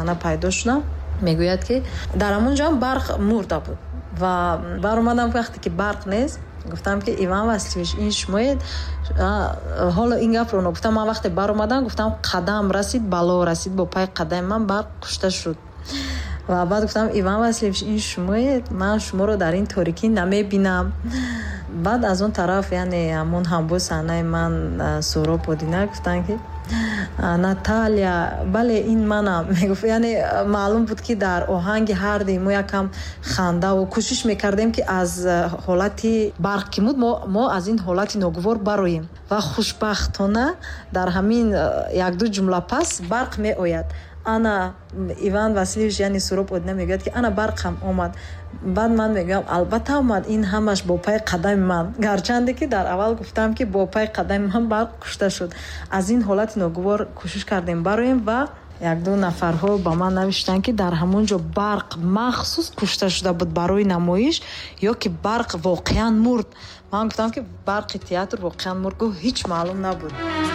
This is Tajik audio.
саҳна пайдо шудам. Мегӯяд ки дар ҳамон ҷо барқ мурда буд ва баромадам. Вақте ки барқ нест, гуфтам ки Иван Васильевич, ин шумоед. Ҳоло ин гапро гуфтам. Ман вақте баромадам гуфтам қадам расид, бало расид, бо пай қадами ман барқ кушта шуд. Ва баъд гуфтам Иван Васильевич, ин шумоед, ман шуморо дар ин торикӣ намебинам. Баъд аз он тараф, яъне ҳамон ҳамбои саҳнаи ман, Сӯроб Одина гуфтан ки Наталья, бале ин манам. Мегуфт, яъне маълум буд ки дар оҳанги ҳарди мо якам хандаву кӯшиш мекардем ки аз ҳолати барқ ки буд мо аз ин ҳолати ногувор бароем. Ва хушбахтона дар ҳамин як-ду ҷумла пас барқ меояд. Ана Иван Васильевич, яъне Сӯроб Одина мегӯяд ки ана барқам омад. Баъд ман мегӯям албатта омад, ин ҳамаш бо пай қадами ман. Гарчанде ки дар аввал гуфтам ки бо пай қадами ман барқ кушта шуд. Аз ин ҳолати ногувор кӯшиш кардем бароем ва як-ду нафарҳо ба ман навиштанд ки дар ҳамон ҷо барқ махсус кушта шуда буд барои намоиш ё ки барқ воқеан мурд. Ман гуфтам ки барқи театр воқеан мурд. Гӯ ҳеҷ маълум набуд.